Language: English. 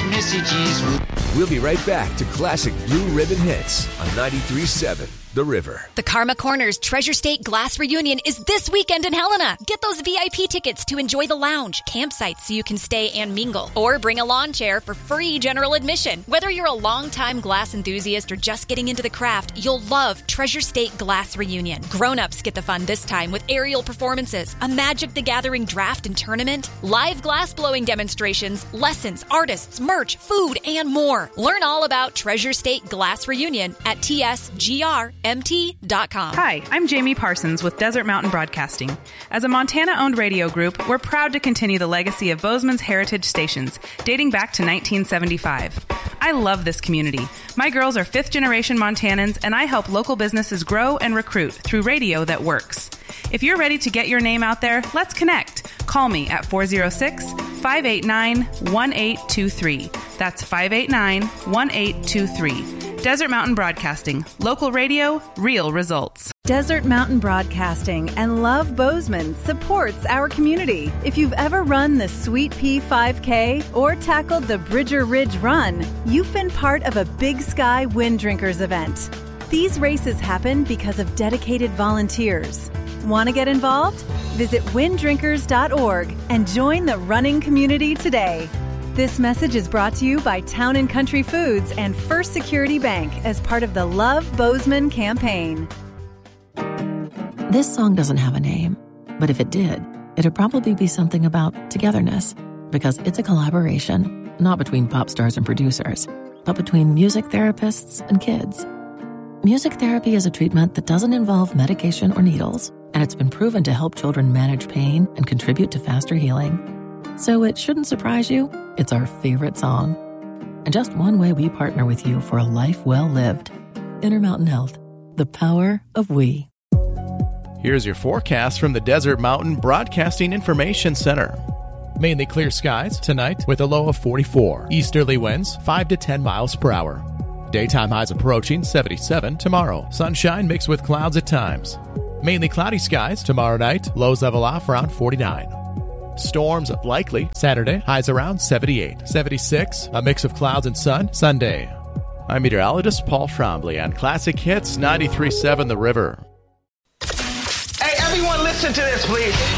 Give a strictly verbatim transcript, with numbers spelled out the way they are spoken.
messages. We'll be right back to Classic Blue Ribbon Hits on ninety-three point seven The River. The Karma Corners Treasure State Glass Reunion is this weekend in Helena. Get those V I P tickets to enjoy the lounge, campsites so you can stay and mingle, or bring a lawn chair for free general admission. Whether you're a longtime glass enthusiast or just getting into the craft, you'll love Treasure State Glass Reunion. Grown-ups get the fun this time with aerial performances, a Magic the Gathering draft and tournament, live glass blowing demonstrations, lessons, artists, merch, food, and more. Learn all about Treasure State Glass Reunion at T S G R M T dot com. Hi, I'm Jamie Parsons with Desert Mountain Broadcasting. As a Montana-owned radio group, we're proud to continue the legacy of Bozeman's heritage stations, dating back to nineteen seventy-five. I love this community. My girls are fifth-generation Montanans, and I help local businesses grow and recruit through radio that works. If you're ready to get your name out there, let's connect. Call me at four oh six, five eight nine, one eight two three. That's five eight nine, one eight two three. Desert Mountain Broadcasting. Local radio, real results. Desert Mountain Broadcasting and Love Bozeman supports our community. If you've ever run the Sweet Pea five K or tackled the Bridger Ridge Run, you've been part of a Big Sky Wind Drinkers event. These races happen because of dedicated volunteers. Want to get involved? Visit wind drinkers dot org and join the running community today. This message is brought to you by Town and Country Foods and First Security Bank as part of the Love Bozeman campaign. This song doesn't have a name, but if it did, it'd probably be something about togetherness, because it's a collaboration, not between pop stars and producers, but between music therapists and kids. Music therapy is a treatment that doesn't involve medication or needles, and it's been proven to help children manage pain and contribute to faster healing. So it shouldn't surprise you, it's our favorite song. And just one way we partner with you for a life well lived. Intermountain Health, the power of we. Here's your forecast from the Desert Mountain Broadcasting Information Center. Mainly clear skies tonight with a low of forty-four. Easterly winds five to ten miles per hour. Daytime highs approaching seventy-seven tomorrow. Sunshine mixed with clouds at times. Mainly cloudy skies tomorrow night. Lows level off around forty-nine. Storms likely Saturday. Highs around seventy-eight. seventy-six. A mix of clouds and sun Sunday. I'm meteorologist Paul Trombley on Classic Hits ninety-three point seven The River. Hey, everyone listen to this, please.